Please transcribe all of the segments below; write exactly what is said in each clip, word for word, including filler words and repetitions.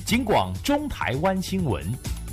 警广中台湾新闻。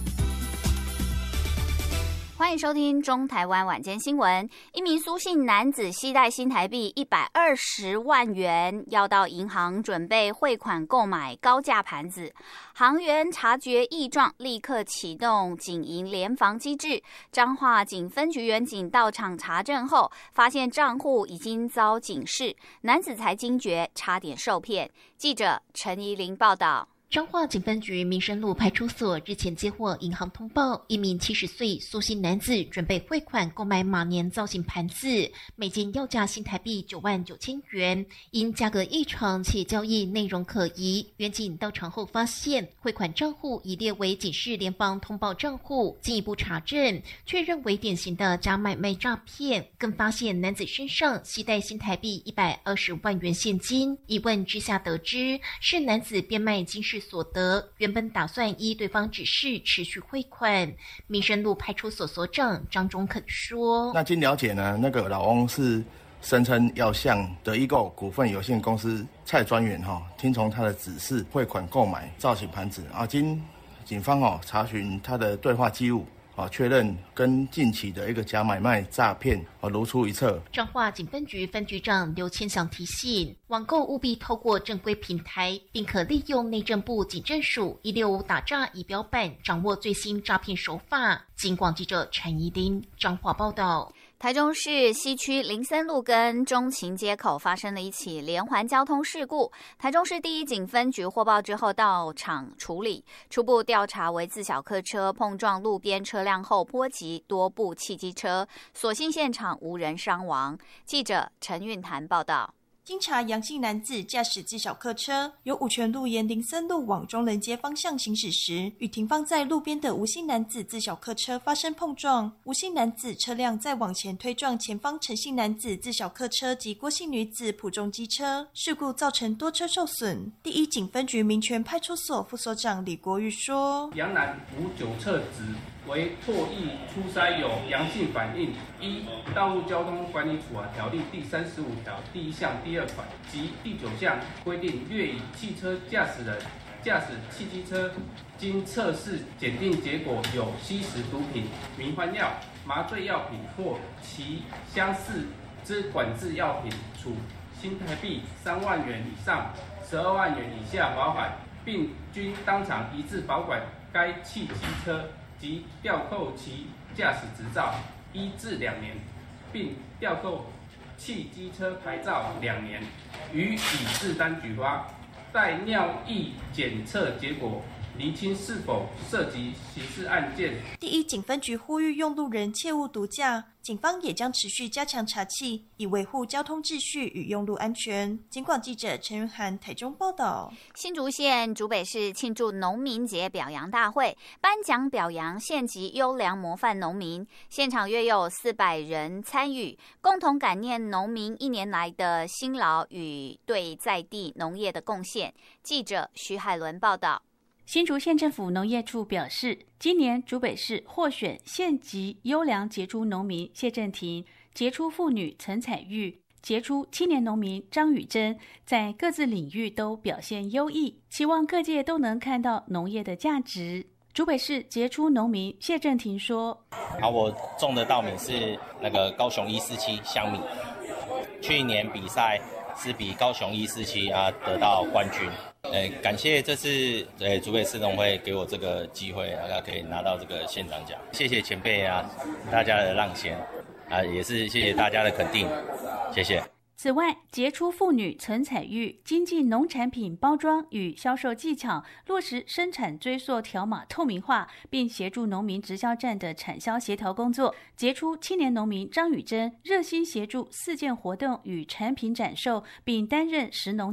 欢迎收听中台湾晚间新闻。一名苏姓男子携带新台币一百二十万元，要到银行准备汇款购买高价盘子。行员察觉异状，立刻启动警银联防机制。彰化警分局员警到场查证后，发现账户已经遭警示，男子才惊觉，差点受骗。记者陈怡玲报道。 彰化警分局民生路派出所日前接获银行通报，一名七十岁苏姓男子准备汇款购买马年造型盘子，每件要价新台币九万九千元，因价格异常且交易内容可疑，员警到场后发现汇款账户已列为警示联邦通报账户，进一步查证，确认为典型的假买卖诈骗，更发现男子身上携带新台币一百二十万元现金，一问之下得知是男子变卖金饰所得，原本打算依对方指示持续汇款。民生路派出所所长张中肯说：“ 那经了解呢，那个老翁是声称要向德意购股份有限公司蔡专员哈、哦，听从他的指示汇款购买造型盘子啊。经警方哦查询他的对话记录。”啊，确认跟近期的一个假买卖诈骗啊如出一辙。 彰化警分局分局长刘千祥提醒，网购务必透过正规平台，并可利用内政部警政署一六五打诈仪表板，掌握最新诈骗手法。警广记者陈怡玲彰化报道。 台中市西区林森路跟中情街口发生了一起连环交通事故，台中市第一警分局获报之后到场处理，初步调查为自小客车碰撞路边车辆后波及多部汽机车，所幸现场无人伤亡。记者陈运涵报道。 经查，杨姓男子驾驶自小客车由五权路沿林森路往中人街方向行驶时，与停放在路边的吴姓男子自小客车发生碰撞。吴姓男子车辆再往前推撞前方陈姓男子自小客车及郭姓女子普中机车，事故造成多车受损。第一警分局民权派出所副所长李国玉说：“ 杨男无酒测值为唾液初筛有阳性反应，依《道路交通管理处罚条例》第三十五条第一项第二款及第九项规定，略以汽车驾驶人驾驶汽机车，经测试检定结果有吸食毒品、迷幻药、麻醉药品或其相似之管制药品，处新台币三万元以上十二万元以下罚款，并均当场移至保管该汽机车。”及吊扣其驾驶执照一至两年，并吊扣汽机车牌照两年，予以适当举发。待尿液检测结果厘清是否涉及刑事案件。 第一警分局呼吁用路人切勿毒驾，警方也将持续加强查缉，以维护交通秩序与用路安全。警广记者陈云涵台中报道。 新竹县竹北市庆祝农民节表扬大会，颁奖表扬县级优良模范农民，现场约有四百人参与，共同感念农民一年来的辛劳与对在地农业的贡献。记者徐海伦报道。 新竹县政府农业处表示，今年竹北市获选县级优良杰出农民谢振廷、杰出妇女陈彩玉、杰出青年农民张宇珍，在各自领域都表现优异，期望各界都能看到农业的价值。竹北市杰出农民谢振廷说：“ 好，我种的稻米是那个高雄一四七香米，去年比赛是比高雄一四七啊得到冠军。”呃，感谢这次呃竹北市农会给我这个机会，大家可以拿到这个县长奖，谢谢前辈啊，大家的让贤啊，也是谢谢大家的肯定，谢谢。 此外，杰出妇女陈彩玉精进农产品包装与销售技巧，落实生产追溯条码透明化，并协助农民直销站的产销协调工作。杰出青年农民张宇珍热心协助四件活动与产品展售，并担任食农